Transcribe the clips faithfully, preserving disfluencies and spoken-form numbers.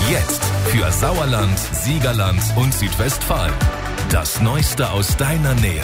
Jetzt für Sauerland, Siegerland und Südwestfalen. Das Neueste aus deiner Nähe.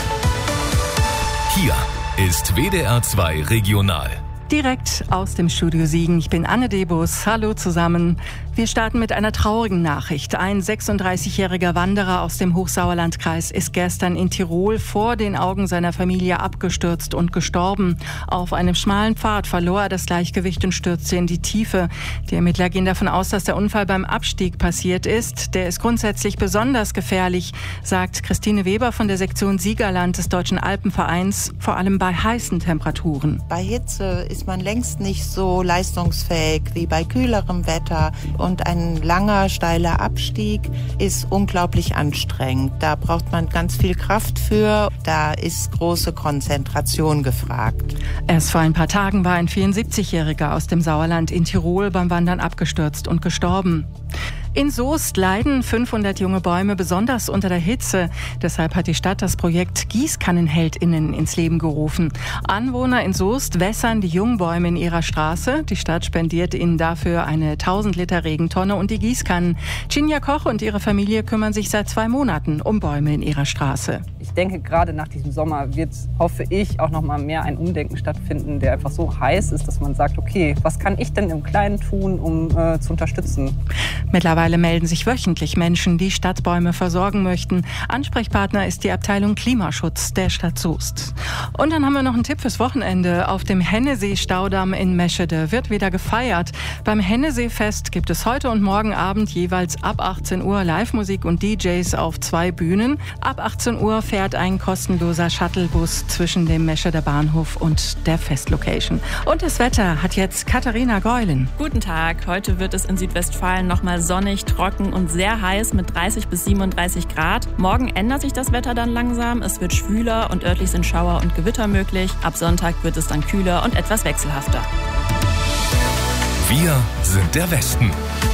Hier ist W D R zwei Regional. Direkt aus dem Studio Siegen. Ich bin Anne Debus. Hallo zusammen. Wir starten mit einer traurigen Nachricht. Ein sechsunddreißigjähriger Wanderer aus dem Hochsauerlandkreis ist gestern in Tirol vor den Augen seiner Familie abgestürzt und gestorben. Auf einem schmalen Pfad verlor er das Gleichgewicht und stürzte in die Tiefe. Die Ermittler gehen davon aus, dass der Unfall beim Abstieg passiert ist. Der ist grundsätzlich besonders gefährlich, sagt Christine Weber von der Sektion Siegerland des Deutschen Alpenvereins, vor allem bei heißen Temperaturen. Bei Hitze ist man längst nicht so leistungsfähig wie bei kühlerem Wetter. Und ein langer, steiler Abstieg ist unglaublich anstrengend. Da braucht man ganz viel Kraft für. Da ist große Konzentration gefragt. Erst vor ein paar Tagen war ein vierundsiebzigjähriger aus dem Sauerland in Tirol beim Wandern abgestürzt und gestorben. In Soest leiden fünfhundert junge Bäume besonders unter der Hitze. Deshalb hat die Stadt das Projekt GießkannenheldInnen ins Leben gerufen. Anwohner in Soest wässern die jungen Bäume in ihrer Straße. Die Stadt spendiert ihnen dafür eine tausend Liter Regentonne und die Gießkannen. Cinja Koch und ihre Familie kümmern sich seit zwei Monaten um Bäume in ihrer Straße. Ich denke, gerade nach diesem Sommer wird, hoffe ich, auch noch mal mehr ein Umdenken stattfinden, der einfach so heiß ist, dass man sagt, okay, was kann ich denn im Kleinen tun, um äh, zu unterstützen? Mittlerweile melden sich wöchentlich Menschen, die Stadtbäume versorgen möchten. Ansprechpartner ist die Abteilung Klimaschutz der Stadt Soest. Und dann haben wir noch einen Tipp fürs Wochenende. Auf dem Hennesee-Staudamm in Meschede wird wieder gefeiert. Beim Hennesee-Fest gibt es heute und morgen Abend jeweils ab achtzehn Uhr Live-Musik und D Js auf zwei Bühnen. Ab achtzehn Uhr fährt ein kostenloser Shuttlebus zwischen dem Mescheder Bahnhof und der Festlocation. Und das Wetter hat jetzt Katharina Geulen. Guten Tag. Heute wird es in Südwestfalen nochmal sonnig, trocken und sehr heiß mit dreißig bis siebenunddreißig Grad. Morgen ändert sich das Wetter dann langsam. Es wird schwüler und örtlich sind Schauer und Gewitter möglich. Ab Sonntag wird es dann kühler und etwas wechselhafter. Wir sind der Westen.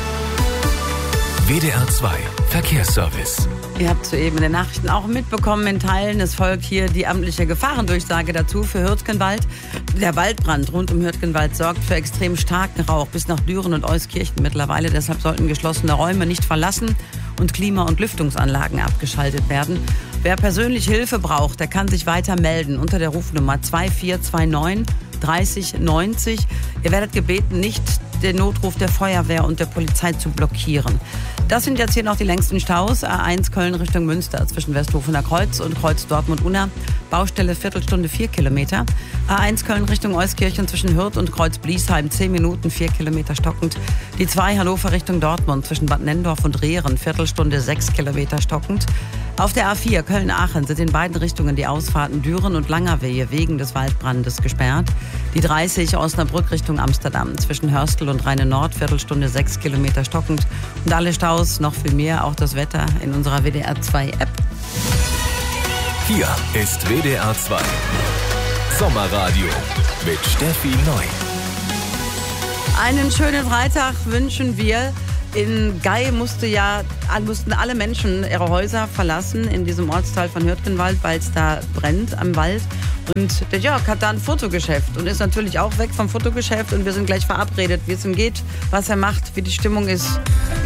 W D R zwei Verkehrsservice. Ihr habt soeben in den Nachrichten auch mitbekommen, in Teilen, es folgt hier die amtliche Gefahrendurchsage dazu für Hürtgenwald. Der Waldbrand rund um Hürtgenwald sorgt für extrem starken Rauch bis nach Düren und Euskirchen mittlerweile. Deshalb sollten geschlossene Räume nicht verlassen und Klima- und Lüftungsanlagen abgeschaltet werden. Wer persönlich Hilfe braucht, der kann sich weiter melden unter der Rufnummer zwei vier zwei neun dreißig neunzig. Ihr werdet gebeten, nicht den Notruf der Feuerwehr und der Polizei zu blockieren. Das sind jetzt hier noch die längsten Staus. A eins Köln Richtung Münster zwischen Westhofener Kreuz und Kreuz Dortmund-Unna. Baustelle Viertelstunde vier Kilometer. A eins Köln Richtung Euskirchen zwischen Hürth und Kreuz Bliesheim zehn Minuten, vier Kilometer stockend. Die zwei Hannover Richtung Dortmund zwischen Bad Nennendorf und Rehren Viertelstunde sechs Kilometer stockend. Auf der A vier Köln-Aachen sind in beiden Richtungen die Ausfahrten Düren und Langerwehe wegen des Waldbrandes gesperrt. Die dreißig Osnabrück Richtung Amsterdam zwischen Hörstel und Rheine-Nord Viertelstunde sechs Kilometer stockend. Und alle Staus, noch viel mehr, auch das Wetter in unserer W D R zwei App. Hier ist W D R zwei Sommerradio mit Steffi Neu. Einen schönen Freitag wünschen wir. In Gei musste ja, mussten alle Menschen ihre Häuser verlassen in diesem Ortsteil von Hürtgenwald, weil es da brennt am Wald. Und der Jörg hat da ein Fotogeschäft und ist natürlich auch weg vom Fotogeschäft. Und wir sind gleich verabredet, wie es ihm geht, was er macht, wie die Stimmung ist.